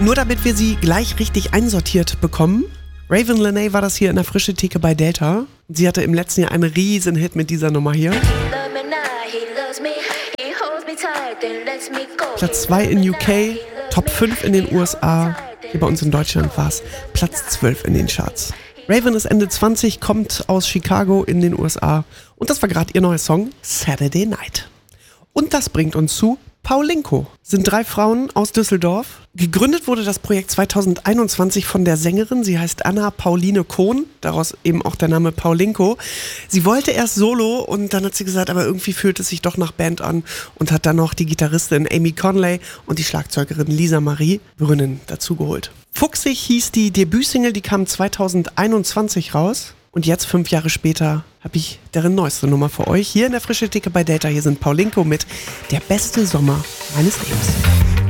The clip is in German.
Nur damit wir sie gleich richtig einsortiert bekommen. Raven Lenae war das hier in der frischen Theke bei Delta. Sie hatte im letzten Jahr einen riesen Hit mit dieser Nummer hier. Platz 2 in UK, Top 5 in den USA. Hier bei uns in Deutschland war es Platz 12 in den Charts. Raven ist Ende 20, kommt aus Chicago in den USA. Und das war gerade ihr neuer Song, Saturday Night. Und das bringt uns zu Paulinko. Sind 3 Frauen aus Düsseldorf. Gegründet wurde das Projekt 2021 von der Sängerin. Sie heißt Anna Pauline Kohn, daraus eben auch der Name Paulinko. Sie wollte erst Solo und dann hat sie gesagt, aber irgendwie fühlt es sich doch nach Band an und hat dann noch die Gitarristin Amy Conley und die Schlagzeugerin Lisa Marie Brünnen dazugeholt. Fuchsig hieß die Debütsingle, die kam 2021 raus. Und jetzt, 5 Jahre später, habe ich deren neueste Nummer für euch. Hier in der frischen Theke bei Delta. Hier sind Paulinko mit Der beste Sommer meines Lebens.